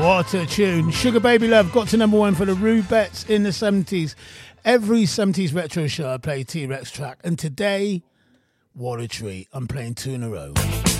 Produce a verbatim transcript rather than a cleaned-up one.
What a tune. Sugar Baby Love got to number one for the Rubettes in the seventies. Every seventies retro show I play T-Rex track. And today, what a treat. I'm playing two in a row.